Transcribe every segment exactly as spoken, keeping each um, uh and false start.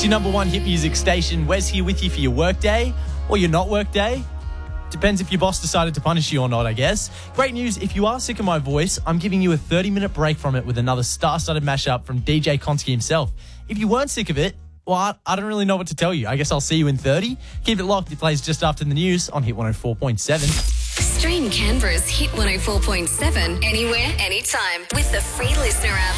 It's your number one hit music station. Wes here with you for your work day or your not work day. Depends if your boss decided to punish you or not, I guess. Great news, if you are sick of my voice, I'm giving you a thirty-minute break from it with another star-studded mashup from D J Konski himself. If you weren't sick of it, well, I, I don't really know what to tell you. I guess I'll see you in thirty. Keep it locked. It plays just after the news on Hit one oh four point seven. Stream Canberra's Hit one oh four point seven anywhere, anytime with the free Listener app.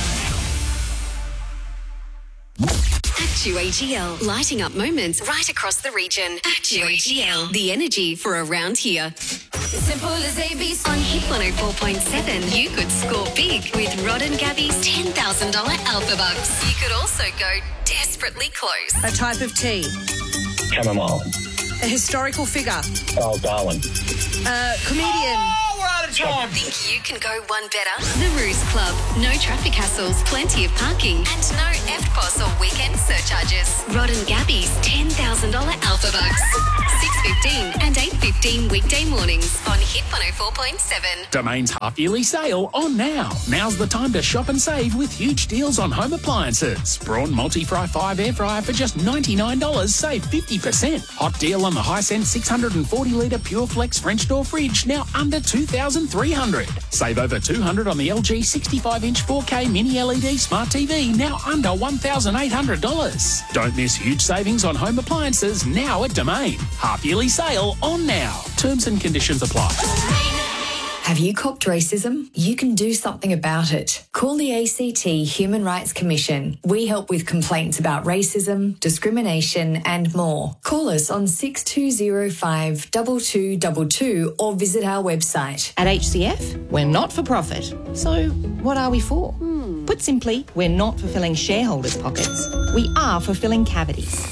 Actu A G L, lighting up moments right across the region. Actu A G L, the energy for around here. Simple as A B C. On Hit one oh four point seven, you could score big with Rod and Gabby's ten thousand dollars Alpha Bucks. You could also go desperately close. A type of tea. Chamomile. A historical figure. Oh, Darwin. A comedian. Oh, we're out of time. Think you can go one better? The Ruse Club. No traffic hassles, plenty of parking, and no F P O S or weekend surcharges. Rod and Gabby's ten thousand dollars Alpha Bucks. six fifteen and eight fifteen weekday mornings on Hit one oh four point seven. Domain's half-yearly sale on now. Now's the time to shop and save with huge deals on home appliances. Braun Multi-Fry five air fryer for just ninety-nine dollars, save fifty percent. Hot deal on the Hisense six hundred forty litre Pure Flex French door fridge, now under two thousand three hundred dollars. Save over two hundred dollars on the L G sixty-five inch four K Mini L E D Smart T V, now under one thousand eight hundred dollars. Don't miss huge savings on home appliances now at Domain. Half-yearly sale on now. Terms and conditions apply. Have you copped racism? You can do something about it. Call the A C T Human Rights Commission. We help with complaints about racism, discrimination and more. Call us on six two zero five, two two two two or visit our website. At H C F, we're not for profit. So what are we for? Hmm. Put simply, we're not fulfilling shareholders' pockets. We are fulfilling cavities.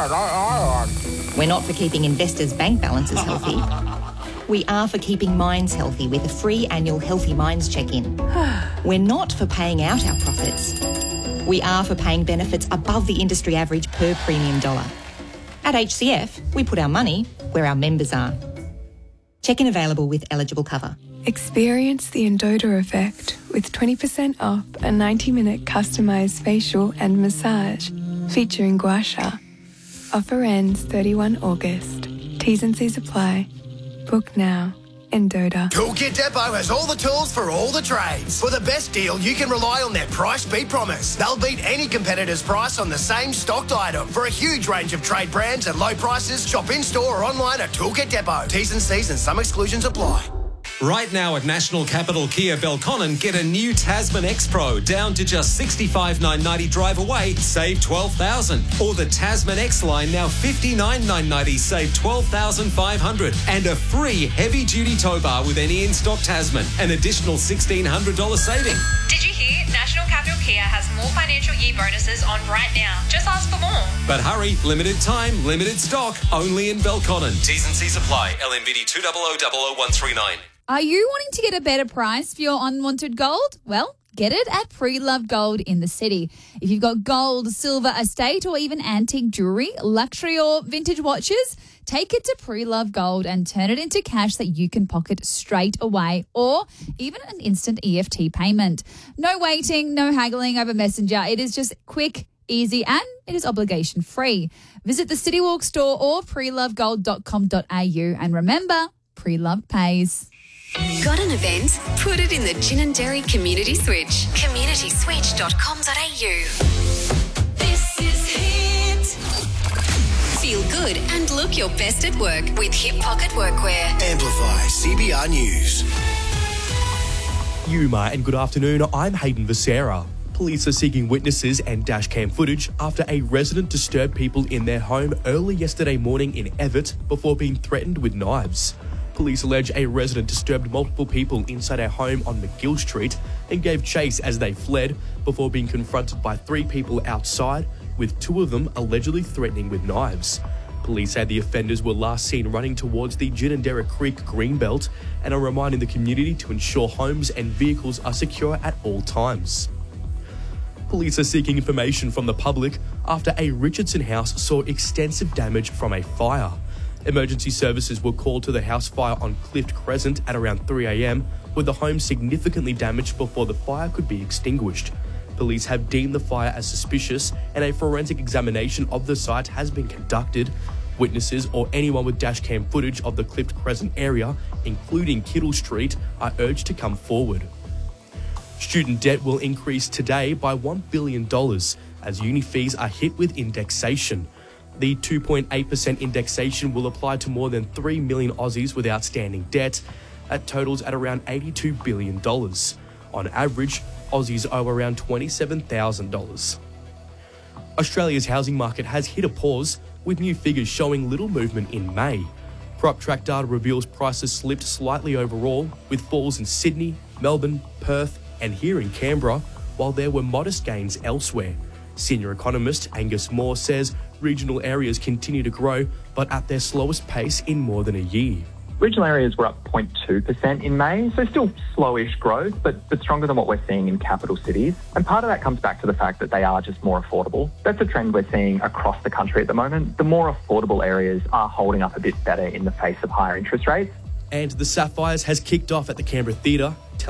We're not for keeping investors' bank balances healthy. We are for keeping minds healthy with a free annual Healthy Minds check-in. We're not for paying out our profits. We are for paying benefits above the industry average per premium dollar. At H C F, we put our money where our members are. Check-in available with eligible cover. Experience the Endota effect with twenty percent off a ninety minute customised facial and massage featuring Gua Sha. Offer ends thirty-first of August. T's and C's apply. Book now. Endota. Toolkit Depot has all the tools for all the trades. For the best deal, you can rely on their price beat promise. They'll beat any competitor's price on the same stocked item. For a huge range of trade brands at low prices, shop in-store or online at Toolkit Depot. T's and C's and some exclusions apply. Right now at National Capital Kia Belconnen, get a new Tasman X-Pro down to just sixty-five thousand nine hundred ninety drive away, save twelve thousand dollars. Or the Tasman X-Line now fifty-nine thousand nine hundred ninety, save twelve thousand five hundred dollars. And a free heavy-duty tow bar with any in-stock Tasman, an additional sixteen hundred dollars saving. Did you hear? National Capital Kia has more financial year bonuses on right now. Just ask for more. But hurry, limited time, limited stock, only in Belconnen. T's and C's apply. L M B D two zero zero zero zero one three nine. Are you wanting to get a better price for your unwanted gold? Well, get it at Pre-Loved Gold in the city. If you've got gold, silver, estate or even antique jewellery, luxury or vintage watches, take it to Pre-Loved Gold and turn it into cash that you can pocket straight away or even an instant E F T payment. No waiting, no haggling over Messenger. It is just quick, easy and it is obligation free. Visit the City Walk store or pre loved gold dot com dot a u and remember, pre-loved pays. Got an event? Put it in the Gin and Dairy Community Switch. community switch dot com dot a u. This is Hit. Feel good and look your best at work with Hip Pocket Workwear. Amplify C B R News. Yuma and good afternoon. I'm Hayden Visera. Police are seeking witnesses and dashcam footage after a resident disturbed people in their home early yesterday morning in Evatt before being threatened with knives. Police allege a resident disturbed multiple people inside a home on McGill Street and gave chase as they fled before being confronted by three people outside, with two of them allegedly threatening with knives. Police say the offenders were last seen running towards the Ginninderra Creek Greenbelt and are reminding the community to ensure homes and vehicles are secure at all times. Police are seeking information from the public after a Richardson house saw extensive damage from a fire. Emergency services were called to the house fire on Clift Crescent at around three a m, with the home significantly damaged before the fire could be extinguished. Police have deemed the fire as suspicious and a forensic examination of the site has been conducted. Witnesses or anyone with dashcam footage of the Clift Crescent area, including Kittle Street, are urged to come forward. Student debt will increase today by one billion dollars as uni fees are hit with indexation. The two point eight percent indexation will apply to more than three million Aussies with outstanding debt. That totals at around eighty-two billion dollars. On average, Aussies owe around twenty-seven thousand dollars. Australia's housing market has hit a pause, with new figures showing little movement in May. PropTrack data reveals prices slipped slightly overall, with falls in Sydney, Melbourne, Perth, and here in Canberra, while there were modest gains elsewhere. Senior economist Angus Moore says regional areas continue to grow, but at their slowest pace in more than a year. Regional areas were up zero point two percent in May, so still slowish growth, but, but stronger than what we're seeing in capital cities. And part of that comes back to the fact that they are just more affordable. That's a trend we're seeing across the country at the moment. The more affordable areas are holding up a bit better in the face of higher interest rates. And the Sapphires has kicked off at the Canberra Theatre.